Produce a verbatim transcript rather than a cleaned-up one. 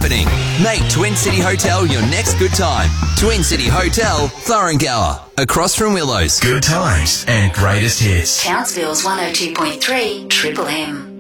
happening. Make Twin City Hotel your next good time. Twin City Hotel, Thoringower, across from Willows. Good times and greatest hits. Townsville's one oh two point three Triple M.